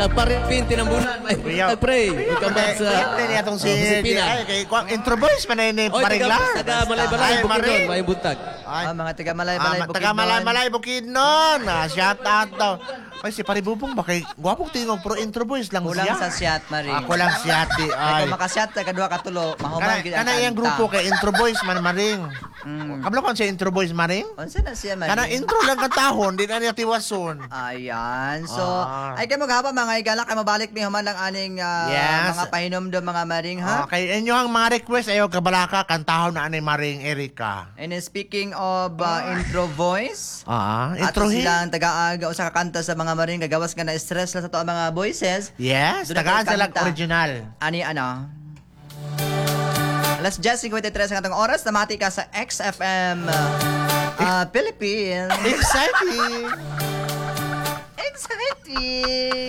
Paripinti ng bulan. May pray. Ikamat sa Hindi niya itong si... Pina. Ay, kay intro boys, manay ni Oy, Maringlar. taga Malay-Balay, Ay, Bukidnon, Maring. may buntag. Ay, Mga taga Malay-Balay, taga Malay-Malay, Bukidnon. Shout out daw. Ay, si Paribubong ba kay... Gwapong tingog, pero intro boys lang Kulang siya. sa siyat, Maring. Ako lang siya, ti. Ay. Ay. Kung makasyat, kadua katulo, mahuman gid ang Kana iyang grupo kay intro boys, Maring. Mm. Kablo kon siya intro boys, Maring? Unsa na siya, Maring? Kana intro lang katahon, di na niya tiwason. Ayan. So, Ah. ay kayo maghapa mga igala kay mabalik mi human lang aning Yes. mga pahinomdom mga Maring ha. Okay, inyo ang mga request ayo kabalaka kantahon na ani Maring Erika. And then speaking of intro voice, Intro ato silang taga-aga usa ka kanta sa mga Maring gagawas nga na stress lang sa to ang mga voices. Yes, Doon tagaan tayo sila kanta. original. Ani ano? Alas 10:53 ang atong oras, namati ka sa XFM Philippines. Exciting! Exciting!